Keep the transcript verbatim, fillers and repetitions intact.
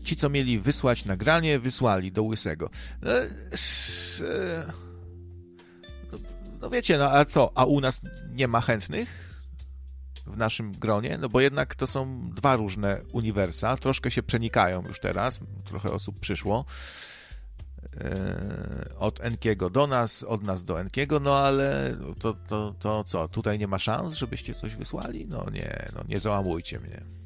ci, co mieli wysłać nagranie, wysłali do Łysego. No, no wiecie, no a co, a u nas nie ma chętnych w naszym gronie? No bo jednak to są dwa różne uniwersa, troszkę się przenikają już teraz, trochę osób przyszło od Enkiego do nas, od nas do Enkiego, no ale to, to, to co, tutaj nie ma szans, żebyście coś wysłali? No nie, no nie załamujcie mnie.